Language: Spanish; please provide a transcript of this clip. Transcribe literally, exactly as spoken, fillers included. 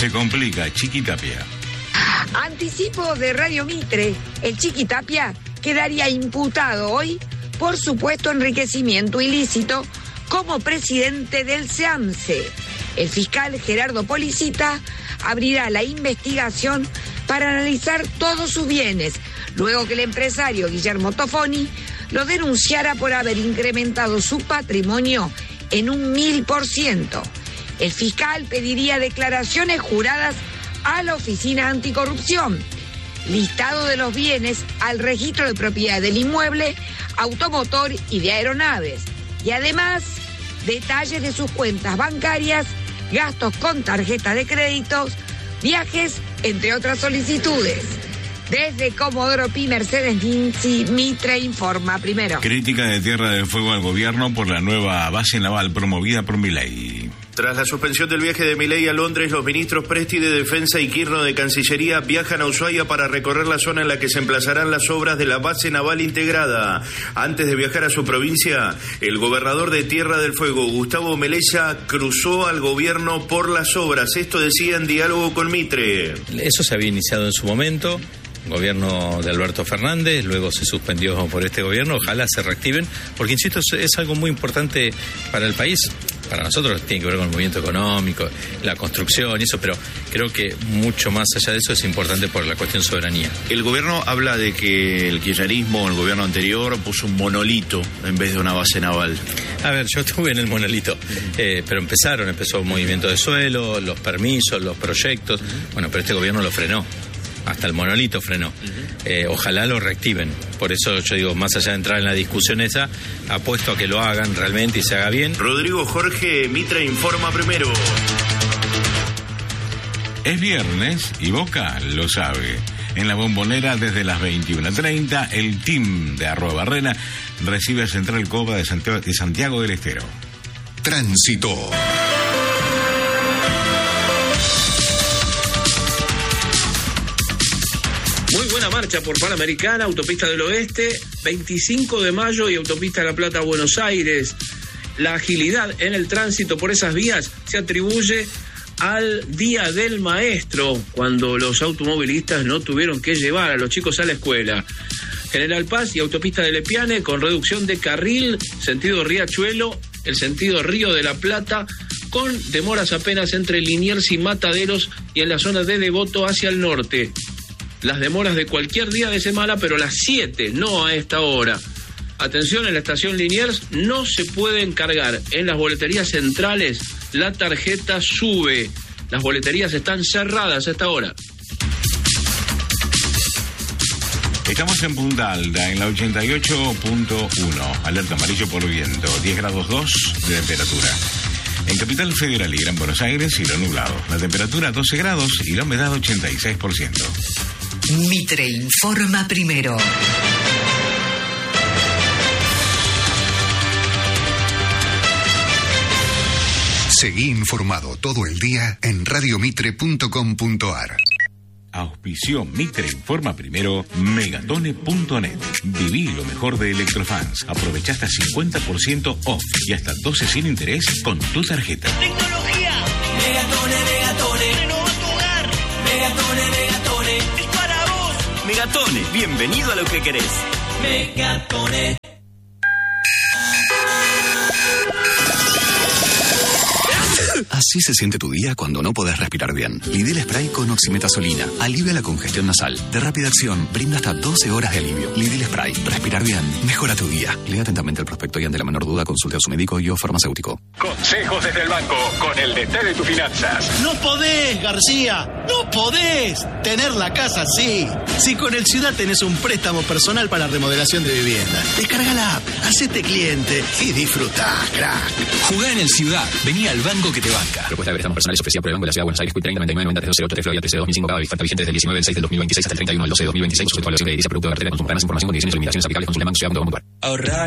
Se complica, Chiquitapia. Anticipo de Radio Mitre. El Chiquitapia quedaría imputado hoy por supuesto enriquecimiento ilícito como presidente del SEAMSE. El fiscal Gerardo Policita abrirá la investigación para analizar todos sus bienes, luego que el empresario Guillermo Tofoni lo denunciara por haber incrementado su patrimonio en un mil por ciento. El fiscal pediría declaraciones juradas a la Oficina Anticorrupción, listado de los bienes al registro de propiedad del inmueble, automotor y de aeronaves, y además detalles de sus cuentas bancarias, gastos con tarjeta de créditos, viajes, entre otras solicitudes. Desde Comodoro Pi, Mercedes Ninzi, Mitre informa primero. Crítica de Tierra del Fuego al gobierno por la nueva base naval promovida por Milei. Tras la suspensión del viaje de Milei a Londres, los ministros Presti de Defensa y Kirchner de Cancillería viajan a Ushuaia para recorrer la zona en la que se emplazarán las obras de la base naval integrada. Antes de viajar a su provincia, el gobernador de Tierra del Fuego, Gustavo Melella, cruzó al gobierno por las obras. Esto decía en diálogo con Mitre. Eso se había iniciado en su momento. Gobierno de Alberto Fernández, luego se suspendió por este gobierno, ojalá se reactiven, porque insisto, es, es algo muy importante para el país, para nosotros tiene que ver con el movimiento económico, la construcción y eso, pero creo que mucho más allá de eso es importante por la cuestión soberanía. El gobierno habla de que el kirchnerismo, el gobierno anterior, puso un monolito en vez de una base naval. A ver, yo estuve en el monolito, eh, pero empezaron, empezó un movimiento de suelo, los permisos, los proyectos, bueno, pero este gobierno lo frenó. Hasta el monolito frenó. Eh, ojalá lo reactiven. Por eso yo digo, más allá de entrar en la discusión esa, apuesto a que lo hagan realmente y se haga bien. Rodrigo Jorge, Mitre informa primero. Es viernes y Boca lo sabe. En la Bombonera desde las veintiuna treinta, el team de Arroba Barrena recibe a Central Córdoba de Santiago, de Santiago del Estero. Tránsito. Muy buena marcha por Panamericana, Autopista del Oeste, veinticinco de mayo y Autopista de La Plata a Buenos Aires. La agilidad en el tránsito por esas vías se atribuye al Día del Maestro, cuando los automovilistas no tuvieron que llevar a los chicos a la escuela. General Paz y Autopista de Lepiane con reducción de carril, sentido Riachuelo, el sentido Río de la Plata, con demoras apenas entre Liniers y Mataderos y en la zona de Devoto hacia el norte. Las demoras de cualquier día de semana, pero a las siete, no a esta hora. Atención, en la estación Liniers no se pueden cargar. En las boleterías centrales la tarjeta sube. Las boleterías están cerradas a esta hora. Estamos en Punta Alta, en la ochenta y ocho punto uno. Alerta amarillo por viento, diez grados dos de temperatura. En Capital Federal y Gran Buenos Aires, cielo nublado. La temperatura doce grados y la humedad ochenta y seis por ciento. Mitre informa primero. Seguí informado todo el día en radiomitre punto com punto ar. Auspició Mitre informa primero, megatone punto net. Viví lo mejor de Electrofans. Aprovecha hasta cincuenta por ciento off y hasta doce sin interés con tu tarjeta. Tecnología. Megatone, Megatone. Renova tu hogar. Megatone, Megatone. Es para vos. Megatone, bienvenido a lo que querés. Megatone. Así se siente tu día cuando no podés respirar bien. Lidl Spray con oximetazolina. Alivia la congestión nasal. De rápida acción, brinda hasta doce horas de alivio. Lidl Spray. Respirar bien. Mejora tu día. Lea atentamente el prospecto y ante la menor duda consulte a su médico y o farmacéutico. Consejos desde el banco con el D T de tus finanzas. No podés, García. No podés tener la casa así. Si con el Ciudad tenés un préstamo personal para remodelación de vivienda, descarga la app, hacete cliente y disfrutá, crack. Jugá en el Ciudad. Vení al banco que te banca. Propuesta de préstamos personales ofrecida por el Banco de la Ciudad de Buenos Aires, Q treinta, noventa y nueve, noventa, cero ocho, tres, Florida, trece, dos mil cinco, cada oferta vigente desde el diecinueve del seis del dos mil veintiséis hasta el treinta y uno del doce del dos mil veintiséis, sujeto a evaluación de edilicia, producto de cartera, consulta más información, condiciones y limitaciones aplicables, consulta banco ciudad punto com punto ar. Ahorrar